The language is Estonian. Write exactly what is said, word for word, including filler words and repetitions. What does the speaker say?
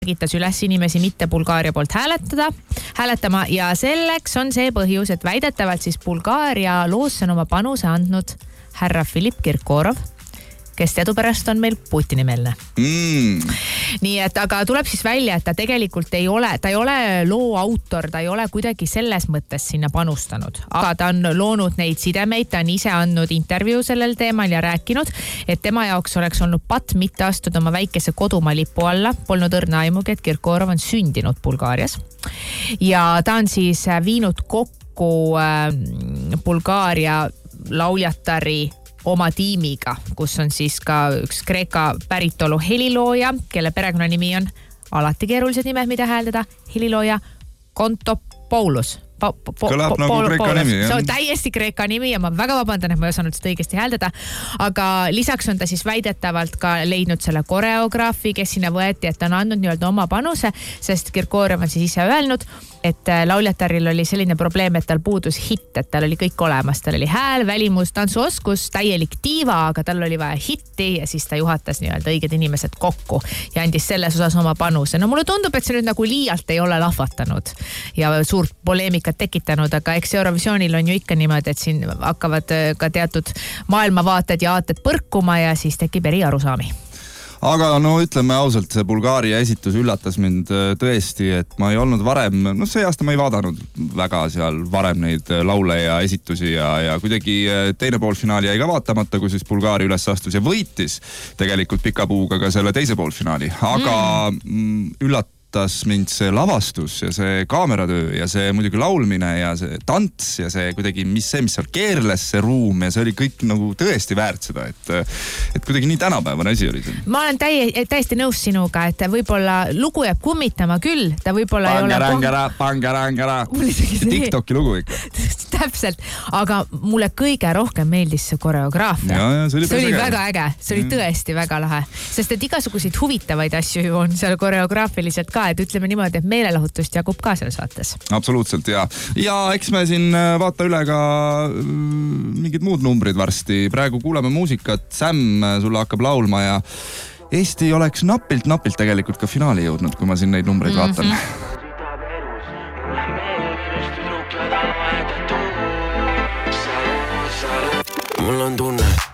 Kitas üles inimesi mitte Bulgaaria poolt hääletada, hääletama ja selleks on see põhjus, et väidetavalt siis Bulgaaria loosse on oma panuse andnud härra Filipp Kirkorov, kes teadupärast on meil Putini-meelne. Mm. Nii et, aga tuleb siis välja, et ta tegelikult ei ole, ta ei ole loo autor, ta ei ole kuidagi selles mõttes sinna panustanud. Aga ta on loonud neid sidemeid, ta on ise andnud intervjuu sellel teemal ja rääkinud, et tema jaoks oleks olnud patt mitte astuda oma väikese kodumaa lipu alla. Polnud õrna aimugi, et Kirkorov on sündinud Bulgaarias. Ja ta on siis viinud kokku äh, Bulgaaria lauljatari oma tiimiga, kus on siis ka üks Kreeka päritolu helilooja, kelle perekonnanimi on alati keerulised nimed, mida hääldada, helilooja Kontopoulos. Po, po, Kõlab po, nagu po, Kreeka nimi. See on täiesti Kreeka nimi ja ma väga vabandan, et ma ei osanud seda õigesti hääldada. Aga lisaks on ta siis väidetavalt ka leidnud selle koreograafi, kes sinna võeti, et ta on andnud nii-öelda oma panuse, sest Kirkorov on siis ise öelnud, et lauljataril oli selline probleem, et tal puudus hitt, et tal oli kõik olemas. Tal oli hääl, välimus, tantsuoskus, täielik diiva, aga tal oli vaja hitti ja siis ta juhatas nii-öelda õiged inimesed kokku ja andis selles osas oma panuse. No mulle tundub, et see nüüd nagu liialt ei ole lahvatanud ja suurt poleemikat tekitanud, aga eks Eurovisioonil on ju ikka niimoodi, et siin hakkavad ka teatud maailmavaated ja aated põrkuma ja siis tekib eri arusaami. Aga no ütleme ausalt, see Bulgaaria esitus üllatas mind tõesti, et ma ei olnud varem, no see aasta ma ei vaadanud väga seal varem neid laule ja esitusi ja, ja kuidagi teine poolfinaali jäi ka vaatamata, kui siis Bulgaaria üles astus ja võitis tegelikult pika puuga ka selle teise poolfinaali. Aga mm. üllatas mind see lavastus ja see kaameratöö ja see muidugi laulmine ja see tants ja see kuidagi, mis see, mis seal keerles see ruum ja see oli kõik nagu tõesti väärt seda, et, et kuidagi nii tänapäevane asi oli see. Ma olen täie, täiesti nõus sinuga, et võib-olla lugu jääb kummitama küll, ta võib-olla ei ole... Pangarangara, pangarangara. TikToki lugu ikka. Täpselt, aga mulle kõige rohkem meeldis see koreograafia. Ja, ja, see oli, see oli väga äge, see oli tõesti väga lahe, sest et igasuguseid huvitavaid asju ju on seal koreograafiliselt ka, et ütleme niimoodi, et meelelahutust jagub ka seal saates. Absoluutselt, ja. Ja eks me siin vaata üle ka mingid muud numbrid varsti. Praegu kuuleme muusikat, Sam sulle hakkab laulma ja Eesti oleks napilt-napilt tegelikult ka finaali jõudnud, kui ma siin neid numbreid vaatan. Mm-hmm. Mul on tunne